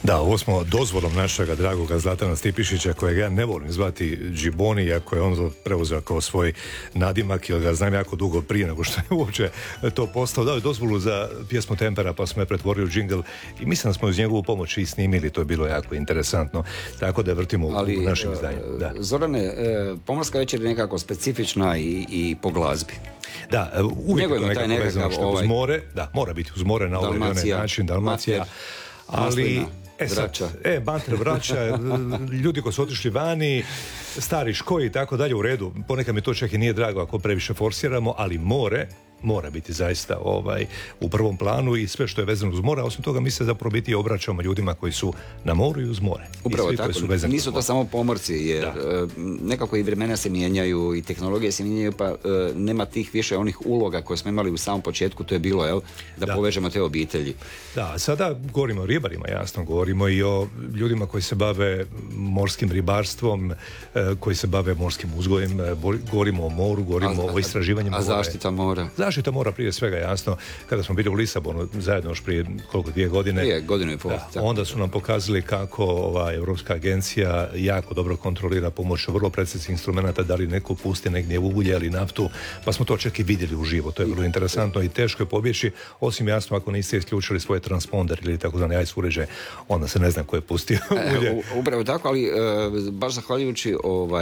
Da, ovo smo dozvolom našega dragoga Zlatana Stipišića, kojeg ja ne volim zvati Džiboni, iako je on to preuzeo kao svoj nadimak, jer ga znam jako dugo prije nego što je uopće to postao. Dao je dozvolu za pjesmu Tempera, pa smo je pretvorili u džingl i mislim da smo uz njegovu pomoć i snimili, to je bilo jako interesantno, tako da vrtimo u našim izdanjima. Zorane, Pomorska večer je nekako specifična i po glazbi. Da, uvijek je to nekako vezano što uz more, da, mora biti uz more na ovaj način, Dalmacija, ali Banter vraća, ljudi koji su otišli vani, stari škoji i tako dalje, u redu. Ponekad mi to čak i nije drago ako previše forsiramo, ali more mora biti zaista u prvom planu i sve što je vezano uz more. Osim toga mi se zapravo biti obraćamo ljudima koji su na moru i uz more. Upravo tako, nisu to samo pomorci, jer nekako i vremena se mijenjaju i tehnologije se mijenjaju, pa nema tih više onih uloga koje smo imali u samom početku, to je bilo, da povežemo te obitelji. Da, sada govorimo o ribarima, jasno, govorimo i o ljudima koji se bave morskim ribarstvom, koji se bave morskim uzgojem, govorimo o moru, govorimo o istraživanjima. A zaštita mora? Zaštita mora prije svega, jasno. Kada smo bili u Lisabonu zajedno još prije 2 godine. Prije godinu i pol. Onda su nam pokazali kako Europska agencija jako dobro kontrolira pomoću vrlo preciznih instrumenata, da li neko pusti negdje ulje ili naftu, pa smo to čak i vidjeli uživo. To je vrlo interesantno i teško je pobjeći, osim jasno ako niste isključili svoje transponder ili takozvani ICE uređaj, onda se ne zna ko je pustio ulje. Upravo tako, ali baš zahvaljujući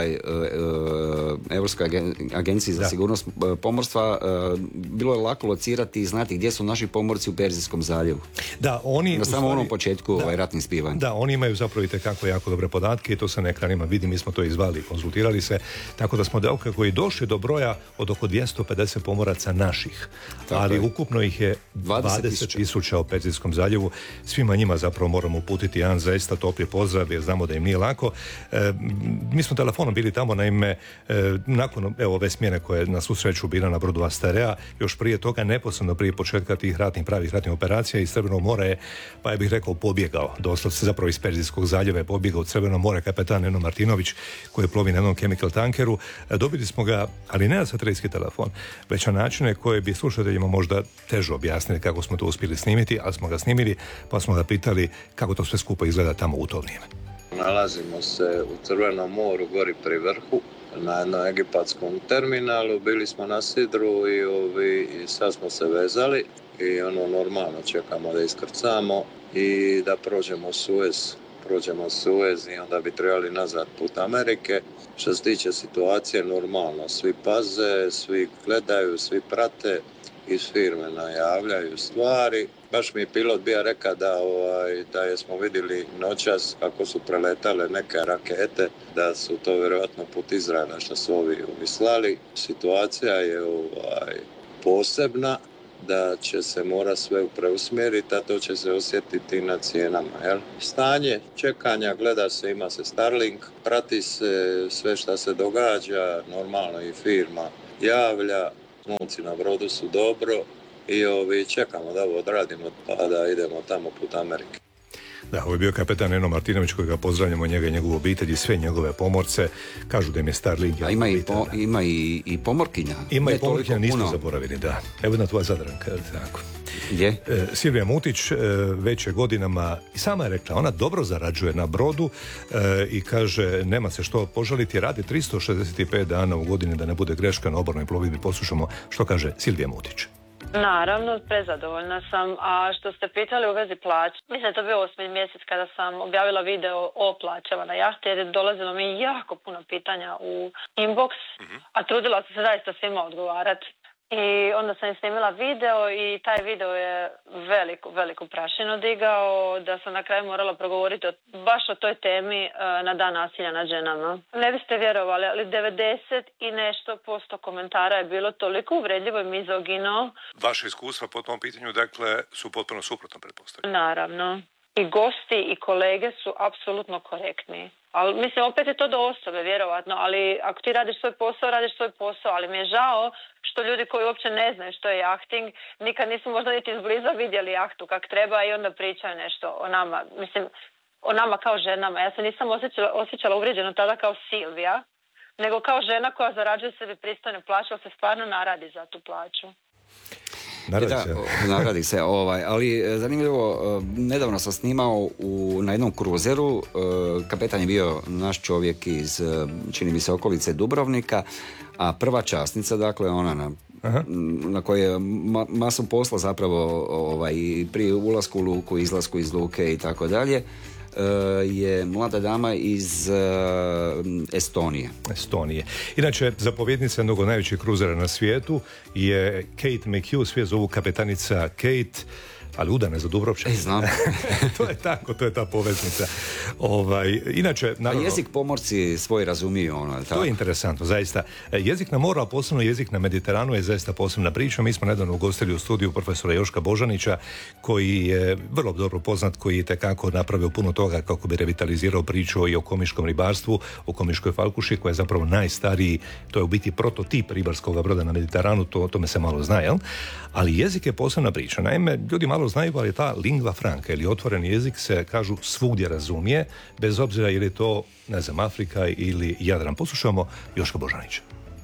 Europskoj agenciji za sigurnost pomorstva bilo je lako locirati i znati gdje su naši pomorci u Perzijskom zaljevu. Da, oni na samom onom početku ratnih zbivanja. Da, oni imaju zapravo itekako jako dobre podatke i to se na ekranima vidi, mi smo to izvali, konzultirali se, tako da smo dakako i došli do broja od oko 250 pomoraca naših. Ali ukupno ih je 20.000 u Perzijskom zaljevu. Svima njima zapravo moramo uputiti jedan zaista topli pozdrav, jer znamo da im nije lako. Mi smo telefonom bili tamo, naime, nakon ove smjene koje je na svu sreću bila na brodu Asterea, još prije toga, neposredno prije početka tih pravih ratnih operacija iz Crvenog mora je, pa ja bih rekao, pobjegao, doslovce zapravo iz Perzijskog zaljeva je pobjegao u Crveno more kapetan Eno Martinović, koji plovi na jednom chemical tankeru. Dobili smo ga, ali ne na satelitski telefon, već na načine koje bi slušateljima možda teže objasnili kako smo to uspjeli snimiti, ali smo ga snimili, pa smo ga pitali kako to sve skupo izgleda tamo u to vrijeme. Nalazimo se u Crvenom moru, gori pri vrhu, na jednom egipatskom terminalu, bili smo na sidru i sad smo se vezali i normalno čekamo da iskrcamo i da prođemo Suez i onda bi trebali nazad put Amerike. Što se tiče situacije, normalno, svi paze, svi gledaju, svi prate, iz firme najavljaju stvari. Baš mi je pilot bio rekao da smo vidjeli noćas kako su preletale neke rakete, da su to vjerojatno put Izraela što su ovi umislali. Situacija je posebna, da će se mora sve preusmjeriti, a to će se osjetiti na cijenama. Jel? Stanje čekanja, gleda se, ima se Starlink, prati se sve što se događa, normalno i firma javlja, momci na brodu su dobro i čekamo da ovo odradimo pa da idemo tamo put Amerike. Da, ovo je bio kapetan Eno Martinović, kojega pozdravljamo, njega i njegovu obitelj i sve njegove pomorce. Kažu da im je Starlink. A ima i pomorkinja. Ima i pomorkinja, nismo zaboravili, da. Evo na tvoja Zadranka, tako. Je? Silvija Mutić već je godinama, i sama je rekla, ona dobro zarađuje na brodu i kaže, nema se što požaliti, radi 365 dana u godini, da ne bude greška na obalnoj plovidbi. Poslušamo što kaže Silvija Mutić. Naravno, prezadovoljna sam. A što ste pitali u vezi plaća, mislim da je to bio 8. mjesec kada sam objavila video o plaćama na jahti, jer je dolazilo mi jako puno pitanja u inbox, a trudila sam se zaista svima odgovarati. I onda sam snimila video i taj video je veliku prašinu digao, da sam na kraju morala progovoriti baš o toj temi na dan nasilja nad ženama. Ne biste vjerovali, ali 90 i nešto % komentara je bilo toliko uvredljivo i mizogino. Vaše iskustva po tom pitanju, dakle, su potpuno suprotno, pretpostavljam. Naravno. I gosti i kolege su apsolutno korektni. Ali mislim, opet je to do osobe, vjerovatno, ali ako ti radiš svoj posao, ali mi je žao što ljudi koji uopće ne znaju što je jahting, nikad nisu možda niti izbliza vidjeli jahtu kak treba i onda pričaju nešto o nama, mislim, o nama kao ženama. Ja se nisam osjećala uvrijeđeno tada kao Silvija, nego kao žena koja zarađuje sebi pristojnu plaću, ali se stvarno naradi za tu plaću. Nagradi se. Ali zanimljivo, nedavno sam snimao na jednom kruzeru, kapetan je bio naš čovjek iz, čini mi se, okolice Dubrovnika, a prva časnica, dakle ona na kojoj je masu posla zapravo pri ulasku u luku, izlasku iz luke i tako dalje, je mlada dama iz Estonije. Inače, zapovjednica jednog od najvećih kruzera na svijetu je Kate McHugh, svi je zovu kapetanica Kate, ali udane za Dubrovčan. Znam. To je tako, to je ta poveznica. Inače, naravno, jezik pomorci svoj razumiju. Tako? To je interesantno, zaista. Jezik na moru, a posebno jezik na Mediteranu je zaista posebna priča. Mi smo nedavno ugostili u studiju profesora Joška Božanića, koji je vrlo dobro poznat, koji je tekako napravio puno toga kako bi revitalizirao priču i o komiškom ribarstvu, o komiškoj falkuši, koja je zapravo najstariji, to je u biti prototip ribarskog broda na Mediteranu, to tome se malo zna, jel? Ali jezik je posebna priča. Naime, ljudi malo znaju, ali ta lingva franca ili otvoreni jezik se, kažu, svugdje razumije, bez obzira je li to, ne znam, Afrika ili Jadran. Poslušamo Joška Božanića.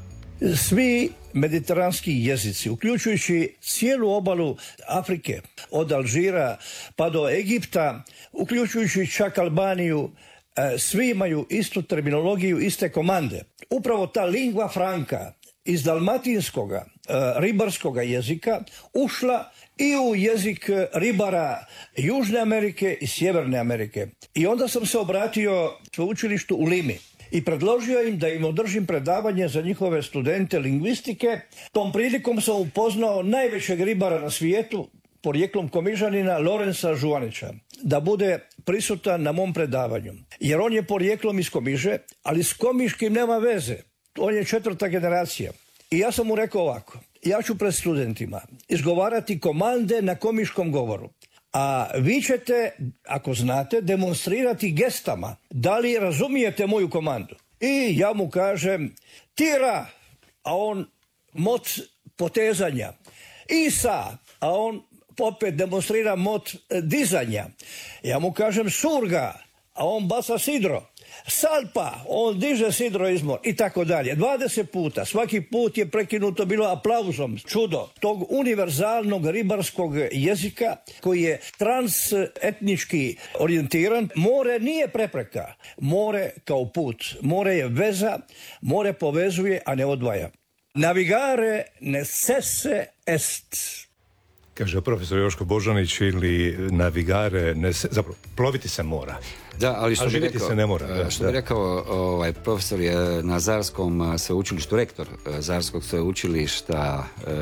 Svi mediteranski jezici, uključujući cijelu obalu Afrike, od Alžira pa do Egipta, uključujući čak Albaniju, svi imaju istu terminologiju, iste komande. Upravo ta lingva franca iz dalmatinskoga ribarskoga jezika ušla i u jezik ribara Južne Amerike i Sjeverne Amerike. I onda sam se obratio sveučilištu u Limi i predložio im da im održim predavanje za njihove studente lingvistike. Tom prilikom sam upoznao najvećeg ribara na svijetu, porijeklom Komižanina, Lorenza Žuanića, da bude prisutan na mom predavanju. Jer on je porijeklom iz Komiže, ali s komiškim nema veze. On je 4. generacija. I ja sam mu rekao ovako: ja ću pred studentima izgovarati komande na komiškom govoru, a vi ćete, ako znate, demonstrirati gestama da li razumijete moju komandu. I ja mu kažem tira, a on mot potezanja, isa, a on opet demonstrira mot dizanja. Ja mu kažem surga, a on baca sidro. Salpa, on diže sidro izmor i tako dalje. 20 puta. Svaki put je prekinuto bilo aplauzom. Čudo tog univerzalnog ribarskog jezika koji je transetnički orijentiran. More nije prepreka. More kao put. More je veza. More povezuje, a ne odvaja. Navigare necesse est. Kaže profesor Joško Božanić, ili navigare, zapravo ploviti se mora. Da, ali što bi rekao, se ne mora. Što bi rekao, profesor je na Zarskom sveučilištu, rektor Zarskog sveučilišta,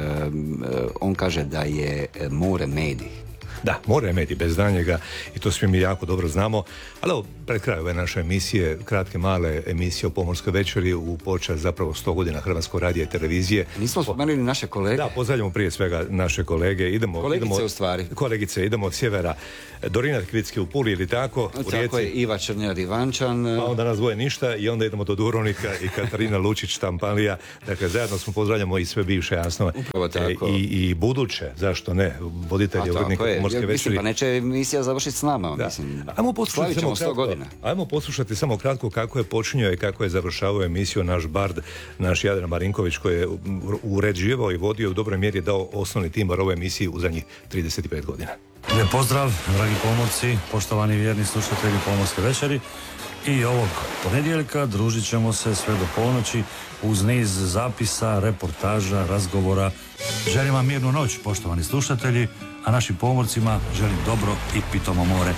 on kaže da je more medij. Da, more je medij, bez danjega, i to svi mi jako dobro znamo. Ali evo, pred kraju ove naše emisije, kratke male emisije o Pomorskoj večeri u počast zapravo 100 godina Hrvatskog radija i televizije. Nismo spomenuli naše kolege. Da, pozdravljamo prije svega naše kolege. Kolegice, idemo od sjevera. Dorina Kvicki u Puli ili tako, u Rijeci. Tako je, Iva Črnjar Ivančan. Pa onda nas dvoje ništa i onda idemo do Dubrovnika i Katarina Lučić Tampalija. Dakle, zajedno smo pozdravljamo i sve bivše, jasno. Upravo tako. I buduće, zašto ne, voditelji urednika Pomorske večeri. Mislim, pa neće emisija završiti s nama. Mislim, slavit ćemo 100 godina. Ajmo poslušati samo kratko kako je počinjao i kako je završavao emisiju naš bard, naš Jadran Marinković, koji je uređivao i vodio, u dobroj mjeri dao osnovni timar ovoj emisiji u zadnjih 35 godina. Lijep pozdrav, dragi pomorci, poštovani vjerni slušatelji Pomorske večeri. I ovog ponedjeljka družit ćemo se sve do ponoći uz niz zapisa, reportaža, razgovora. Želim vam mirnu noć, poštovani slušatelji, a našim pomorcima želim dobro i pitomo more.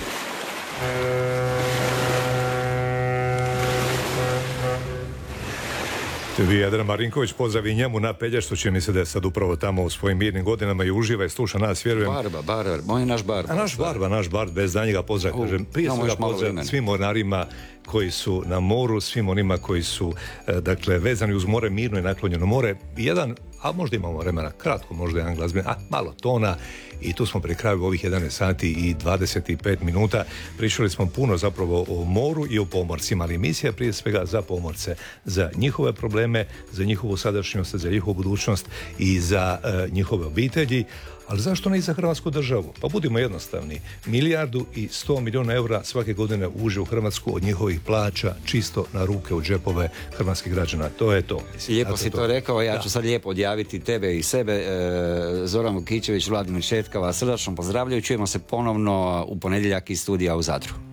Jadran Marinković, pozdrav i njemu na Pelješcu, čini mi se da je sad upravo tamo u svojim mirnim godinama i uživa i sluša nas, vjerujem. Naš Barb, bez danjega pozdrav. Prije svega pozdrav svim mornarima koji su na moru, svim onima koji su vezani uz more, mirno i naklonjeno more. Jedan, a možda imamo vremena, kratko, možda jedan glazben, malo tona. I tu smo pri kraju ovih 11 sati i 25 minuta. Pričali smo puno zapravo o moru i o pomorcima, ali emisija prije svega za pomorce, za njihove probleme, za njihovu sadašnjost, za njihovu budućnost i za njihove obitelji. Ali zašto ne i za Hrvatsku državu? Pa budimo jednostavni. 1,1 milijarda eura svake godine uđe u Hrvatsku od njihovih plaća čisto na ruke u džepove hrvatskih građana. To je to. Mislim, lijepo si to rekao, ja ću sad lijepo odjaviti tebe i sebe. Zoran Vukićević, Vladimir Šetkava, srdačno pozdravljaju. Čujemo se ponovno u ponedjeljak iz studija u Zadru.